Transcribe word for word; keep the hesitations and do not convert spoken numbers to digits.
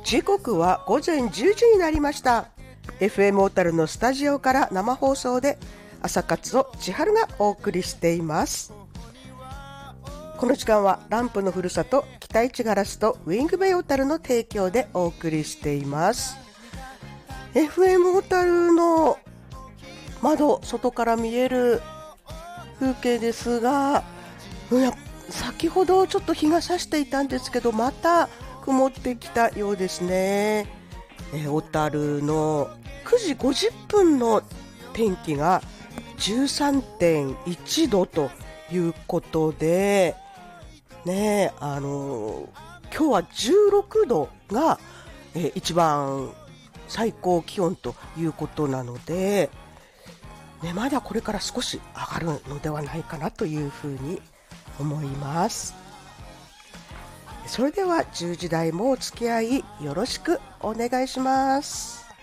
時刻は午前じゅうじになりました。 エフエム 小樽のスタジオから生放送で朝活を千春がお送りしています。この時間はランプのふるさと北市ガラスとウィングベイ小樽の提供でお送りしています。 エフエム 小樽の窓、外から見える風景ですが、いや先ほどちょっと日が差していたんですけど、また曇ってきたようですね。えー、小樽のくじごじゅっぷんの天気が じゅうさんてんいちどということで、ね、あのー、今日はじゅうろくどが、えー、一番最高気温ということなので、ね、まだこれから少し上がるのではないかなというふうに思います。それではじゅうじ台もお付き合いよろしくお願いします。